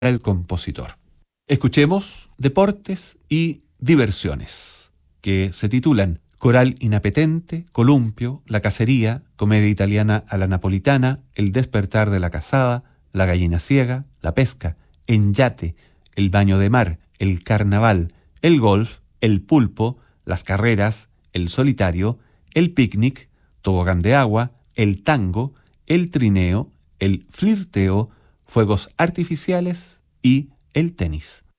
el compositor. Escuchemos Deportes y Diversiones, que se titulan Coral Inapetente, Columpio, La Cacería, Comedia Italiana a la Napolitana, El Despertar de la Casada, La Gallina Ciega, La Pesca, En Yate, El Baño de Mar, El Carnaval, El Golf, El Pulpo, Las Carreras, El Solitario, El Picnic, Tobogán de Agua, El Tango, El Trineo, El Flirteo, Fuegos Artificiales y El Tenis.